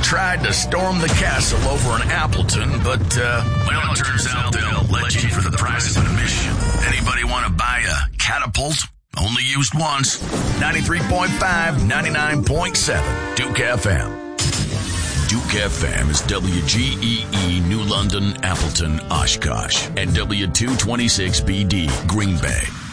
tried to storm the castle over in Appleton, but, well, it turns out they'll let you in for the price of admission. Anybody want to buy a catapult? Only used once. 93.5, 99.7, Duke FM. Duke FM is WGEE, New London, Appleton, Oshkosh, and W226BD, Green Bay.